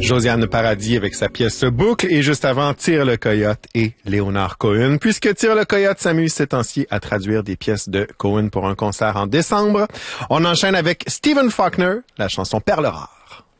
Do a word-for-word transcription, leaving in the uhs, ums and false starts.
Josiane Paradis avec sa pièce Boucle et juste avant Tire le Coyote et Léonard Cohen. Puisque Tire le Coyote s'amuse ces temps-ci à traduire des pièces de Cohen pour un concert en décembre, on enchaîne avec Stephen Faulkner, la chanson Perle rare.